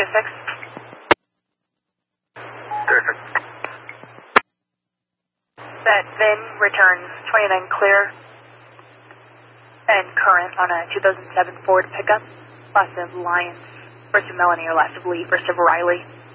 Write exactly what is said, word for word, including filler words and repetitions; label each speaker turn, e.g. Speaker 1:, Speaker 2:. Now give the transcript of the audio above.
Speaker 1: six.
Speaker 2: Terrific.
Speaker 1: That then returns twenty-nine clear and current on a two thousand seven Ford pickup. Lots of Lions, first of Melanie or last of Lee, first of Riley.